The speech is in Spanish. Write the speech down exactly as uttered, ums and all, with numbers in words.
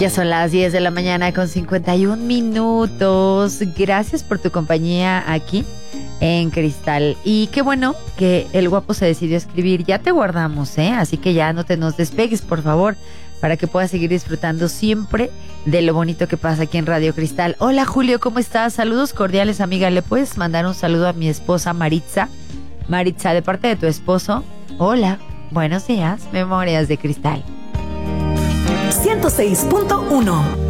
Ya son las diez de la mañana con cincuenta y un minutos. Gracias por tu compañía aquí en Cristal. Y qué bueno que el guapo se decidió escribir. Ya te guardamos, ¿eh? Así que ya no te nos despegues, por favor, para que puedas seguir disfrutando siempre de lo bonito que pasa aquí en Radio Cristal. Hola, Julio, ¿cómo estás? Saludos cordiales, amiga. ¿Le puedes mandar un saludo a mi esposa Maritza? Maritza, de parte de tu esposo. Hola, buenos días, Memorias de Cristal. ciento seis punto uno